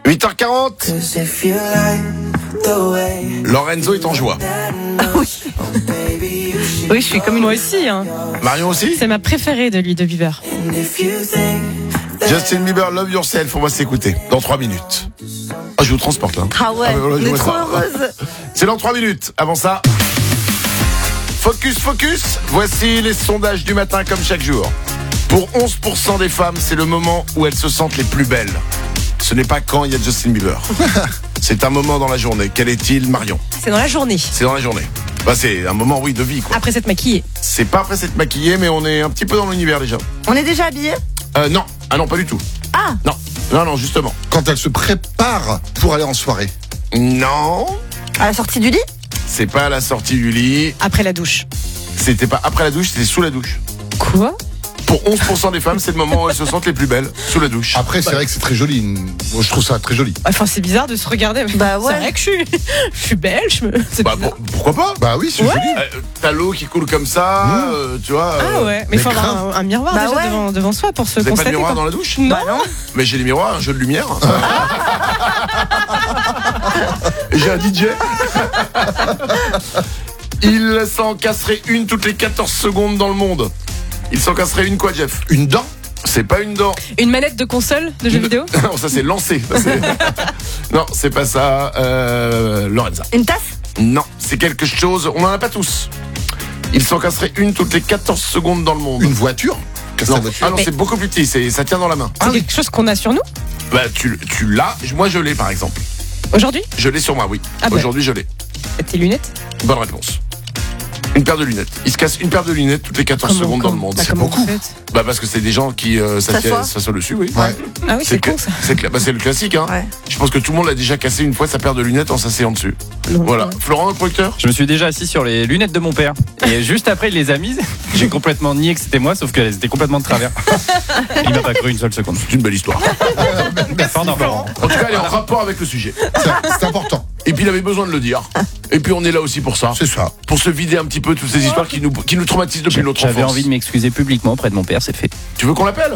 8h40. Lorenzo est en joie. Oui, je suis comme une... Moi aussi, hein. Marion aussi. C'est ma préférée de lui, de Bieber. Justin Bieber, Love Yourself, on va s'écouter dans 3 minutes. Ah, je vous transporte là. Ah ouais, voilà, je on est vois trop ça. heureuse. C'est dans 3 minutes. Avant ça, focus. Voici les sondages du matin comme chaque jour. Pour 11% des femmes, c'est le moment où elles se sentent les plus belles. Ce n'est pas quand il y a Justin Bieber. C'est un moment dans la journée. Quel est-il, Marion? C'est dans la journée. C'est dans la journée. Bah, c'est un moment, oui, de vie, quoi. Après s'être maquillée. C'est pas après s'être maquillé, mais on est un petit peu dans l'univers déjà. On est déjà habillés? Non. Ah non, pas du tout. Ah. Non, justement. Quand elle se prépare pour aller en soirée. Non, À la sortie du lit? c'est pas à la sortie du lit. Après la douche. C'était pas après la douche, c'était sous la douche. Quoi? Pour 11% des femmes, c'est le moment où elles se sentent les plus belles, sous la douche. Après, c'est vrai que c'est très joli. Moi, je trouve ça très joli. Enfin, c'est bizarre de se regarder. Bah ouais. C'est vrai que je suis belle. C'est Bah, bizarre. pourquoi pas? Bah oui, c'est Ouais. joli. T'as l'eau qui coule comme ça, tu vois. Ah ouais, mais il faut grave. avoir un miroir Bah déjà ouais. devant soi pour se Vous avez pas de constater. miroir quoi. dans la douche? Non. Bah non. Mais j'ai des miroirs, un jeu de lumière. Et j'ai un DJ. Il s'en casserait une toutes les 14 secondes dans le monde. Il s'en casserait une quoi, Jeff? Une dent. C'est pas une dent. Une manette de console de jeux vidéo? Non, ça c'est lancé. Non, c'est pas ça. Lorenza. Une tasse? Non, c'est quelque chose. On en a pas tous. Il s'en casserait une toutes les 14 secondes dans le monde. Une voiture. Casse Non. la voiture. Ah non, c'est beaucoup plus petit. Ça tient dans la main. C'est quelque chose qu'on a sur nous Bah, tu l'as. Moi, je l'ai, par exemple. aujourd'hui? Je l'ai sur moi, oui. Ah bah. Aujourd'hui, je l'ai. Tes lunettes? Bonne réponse. Une paire de lunettes. Il se casse une paire de lunettes toutes les 14 secondes dans le monde. Bah, C'est comment beaucoup. vous faites? Bah, parce que c'est des gens qui s'assoient dessus, oui. Ouais. Ah oui, c'est con ça. C'est le classique, hein. Ouais. Je pense que tout le monde a déjà cassé une fois sa paire de lunettes en s'asseyant dessus. Non, Voilà. ouais. Florent, le producteur? Je me suis déjà assis sur les lunettes de mon père. Et juste après, il les a mises. J'ai complètement nié que c'était moi, sauf qu'elles étaient complètement de travers. Il m'a pas cru une seule seconde. C'est une belle histoire. Pardon, Florent. En tout cas, elle est en rapport avec le sujet. C'est important. Et puis, il avait besoin de le dire. Et puis, on est là aussi pour ça. C'est ça. Pour se vider un petit peu toutes ces histoires qui nous traumatisent depuis notre enfance. J'avais envie de m'excuser publiquement auprès de mon père, c'est fait. Tu veux qu'on l'appelle?